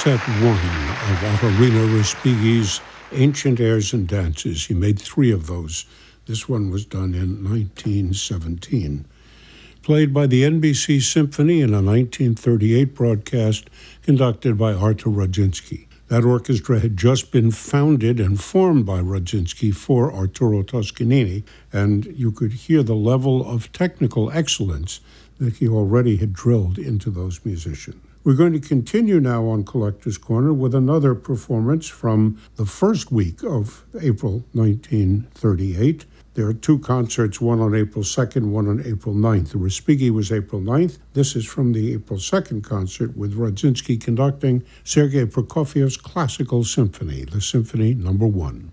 set one of Ocarina Respighi's Ancient Airs and Dances. He made 3 of those. This one was done in 1917. Played by the NBC Symphony in a 1938 broadcast conducted by Artur Rudzinski. That orchestra had just been founded and formed by Rudzinski for Arturo Toscanini, and you could hear the level of technical excellence that he already had drilled into those musicians. We're going to continue now on Collector's Corner with another performance from the first week of April 1938. There are 2 concerts, one on April 2nd, one on April 9th. The Respighi was April 9th. This is from the April 2nd concert with Rudzinski conducting Sergei Prokofiev's Classical Symphony, the Symphony No. 1.